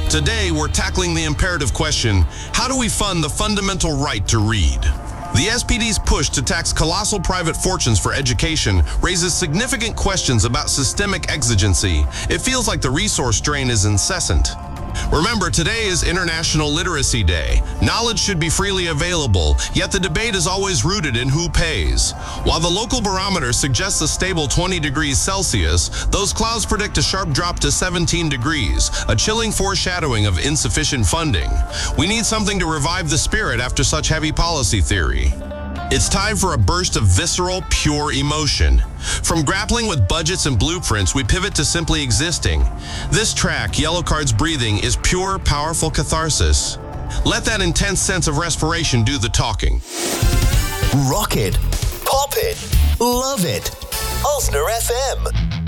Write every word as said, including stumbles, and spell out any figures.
Today, we're tackling the imperative question, how do we fund the fundamental right to read? The S P D's push to tax colossal private fortunes for education raises significant questions about systemic exigency. It feels like the resource drain is incessant. Remember, today is International Literacy Day. Knowledge should be freely available, yet the debate is always rooted in who pays. While the local barometer suggests a stable twenty degrees Celsius, those clouds predict a sharp drop to seventeen degrees, a chilling foreshadowing of insufficient funding. We need something to revive the spirit after such heavy policy theory. It's time for a burst of visceral, pure emotion. From grappling with budgets and blueprints, we pivot to simply existing. This track, Yellow Card's Breathing, is pure, powerful catharsis. Let that intense sense of respiration do the talking. Rock it, pop it, love it. Ulster F M.